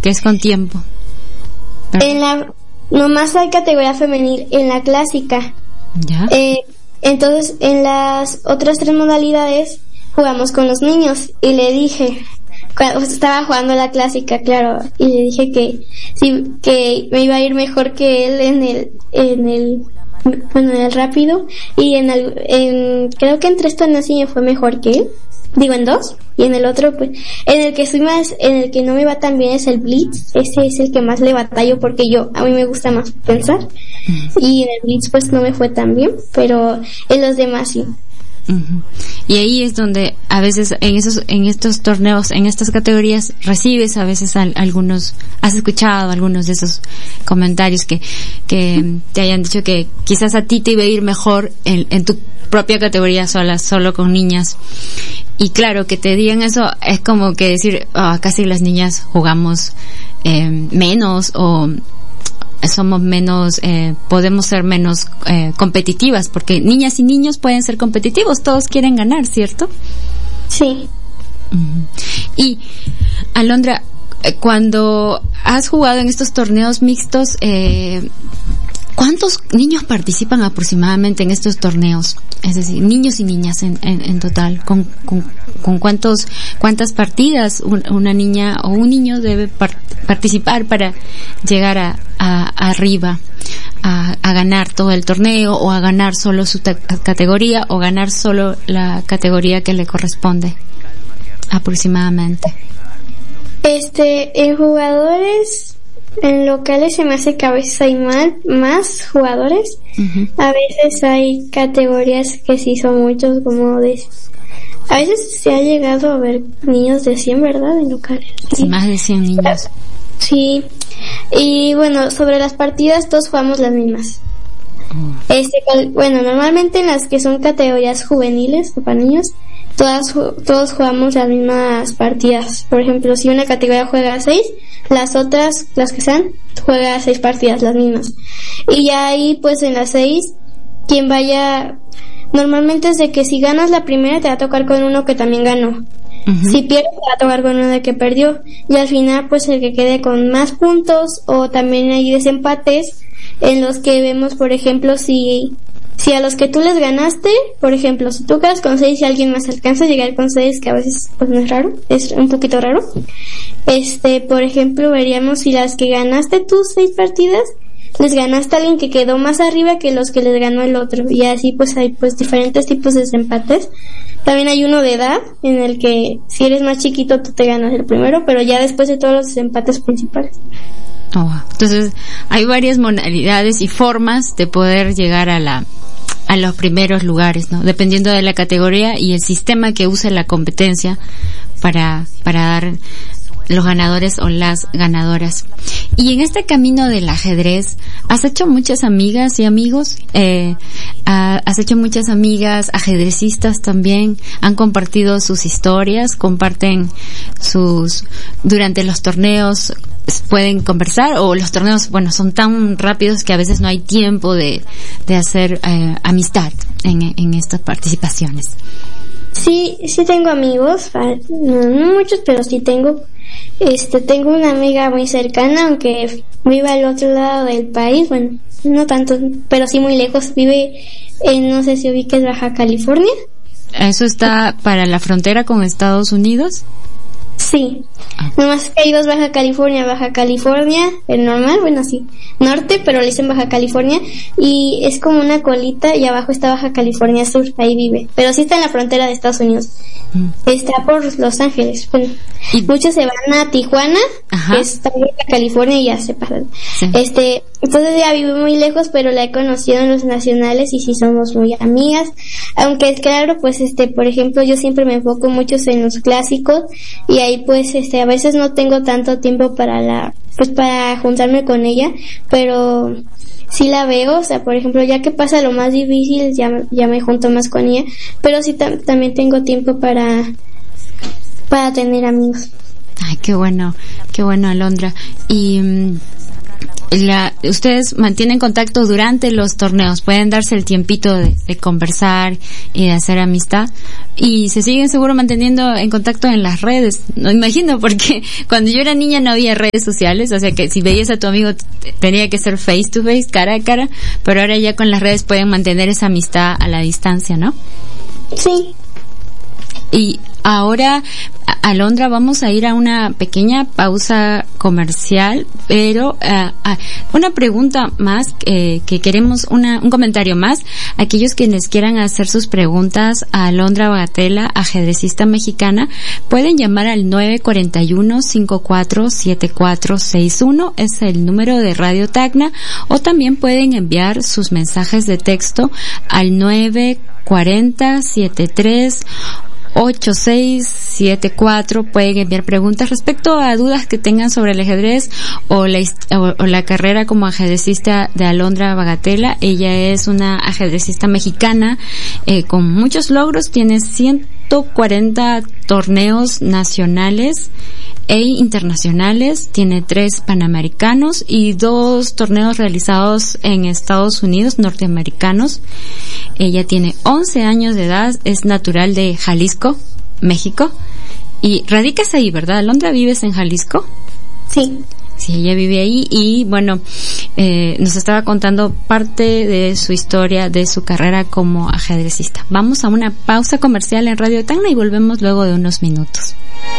que es con tiempo. Nomás hay categoría femenil en la clásica. ¿Ya? Entonces, en las otras 3 modalidades jugamos con los niños y le dije, estaba jugando la clásica, claro, y le dije que sí, que me iba a ir mejor que él en el rápido, y creo que en 3 torneos sí me fue mejor que él. Digo, en 2, y en el otro, pues, en el que no me va tan bien es el Blitz. Ese es el que más le batallo porque a mí me gusta más pensar, y en el Blitz pues no me fue tan bien, pero en los demás sí. Uh-huh. Y ahí es donde a veces en estos torneos, en estas categorías, recibes a veces has escuchado algunos de esos comentarios que te hayan dicho que quizás a ti te iba a ir mejor en tu propia categoría solo con niñas. Y claro, que te digan eso es como que decir, casi las niñas jugamos menos, o somos menos, podemos ser menos competitivas, porque niñas y niños pueden ser competitivos, todos quieren ganar, ¿cierto? Sí. Uh-huh. Y Alondra, cuando has jugado en estos torneos mixtos, ¿cuántos niños participan aproximadamente en estos torneos? Es decir, niños y niñas en total. ¿Con cuántas partidas una niña o un niño debe participar para llegar arriba, a ganar todo el torneo, o a ganar solo su categoría, o ganar solo la categoría que le corresponde aproximadamente? En jugadores, en locales se me hace que a veces hay más jugadores. Uh-huh. A veces hay categorías que sí son muchos, a veces se ha llegado a ver niños de 100, ¿verdad? En locales. Sí, más de 100 niños. Sí. Y bueno, sobre las partidas todos jugamos las mismas. Normalmente en las que son categorías juveniles o para niños, todos jugamos las mismas partidas. Por ejemplo, si una categoría juega 6, las otras, las que sean, juega 6 partidas, las mismas. Y ya ahí, pues en las 6, quien vaya, normalmente es de que si ganas la primera te va a tocar con uno que también ganó. Uh-huh. Si pierdes te va a tocar con uno de que perdió. Y al final, pues el que quede con más puntos, o también hay desempates en los que vemos, por ejemplo, si a los que tú les ganaste, por ejemplo, si tú quedas con 6 y alguien más alcanza a llegar con 6, que a veces pues no es raro, es un poquito raro. Por ejemplo, veríamos si las que ganaste tus 6 partidas, les ganaste a alguien que quedó más arriba que los que les ganó el otro. Y así pues hay pues diferentes tipos de desempates. También hay uno de edad, en el que si eres más chiquito tú te ganas el primero, pero ya después de todos los desempates principales. Entonces hay varias modalidades y formas de poder llegar a los primeros lugares, ¿no? Dependiendo de la categoría y el sistema que use la competencia para dar los ganadores o las ganadoras. Y en este camino del ajedrez, ¿has hecho muchas amigas y amigos? ¿Has hecho muchas amigas ajedrecistas también? ¿Han compartido sus historias? ¿Comparten durante los torneos? ¿Pueden conversar? ¿O los torneos, son tan rápidos que a veces no hay tiempo de hacer amistad en estas participaciones? Sí tengo amigos, no muchos, pero sí tengo. Tengo una amiga muy cercana, aunque vive al otro lado del país, no tanto, pero sí muy lejos. Vive no sé si ubiques Baja California. ¿Eso está para la frontera con Estados Unidos? Sí. Nomás que hay 2 Baja California, el normal, sí, norte, pero le dicen Baja California, y es como una colita, y abajo está Baja California Sur, ahí vive, pero sí está en la frontera de Estados Unidos. Está por Los Ángeles. Muchos se van a Tijuana, que está en California, y ya se pasan. Sí. Entonces ya vive muy lejos, pero la he conocido en los nacionales y sí somos muy amigas. Aunque claro, pues por ejemplo, yo siempre me enfoco mucho en los clásicos, y ahí pues a veces no tengo tanto tiempo para juntarme con ella, pero sí la veo, por ejemplo, ya que pasa lo más difícil, ya me junto más con ella, pero sí también tengo tiempo para tener amigos. Ay, qué bueno, Alondra. Y ustedes mantienen contacto durante los torneos, pueden darse el tiempito de conversar y de hacer amistad, y se siguen seguro manteniendo en contacto en las redes, no imagino, porque cuando yo era niña no había redes sociales, o sea que si veías a tu amigo tenía que ser face to face, cara a cara, pero ahora ya con las redes pueden mantener esa amistad a la distancia, ¿no? Sí. Y ahora, Alondra, vamos a ir a una pequeña pausa comercial, pero una pregunta más, que queremos un comentario más. Aquellos quienes quieran hacer sus preguntas a Alondra Bagatela, ajedrecista mexicana, pueden llamar al 941-547461, es el número de Radio Tacna, o también pueden enviar sus mensajes de texto al 940-73-8674. Pueden enviar preguntas respecto a dudas que tengan sobre el ajedrez o la carrera como ajedrecista de Alondra Bagatela. Ella es una ajedrecista mexicana con muchos logros, tiene 140 torneos nacionales e internacionales, tiene 3 panamericanos y 2 torneos realizados en Estados Unidos, norteamericanos. Ella tiene 11 años de edad, es natural de Jalisco, México, y radicas ahí, ¿verdad, Alondra? ¿Vives en Jalisco? Sí. Sí, ella vive ahí y bueno, nos estaba contando parte de su historia, de su carrera como ajedrecista. Vamos a una pausa comercial en Radio Tacna y volvemos luego de unos minutos.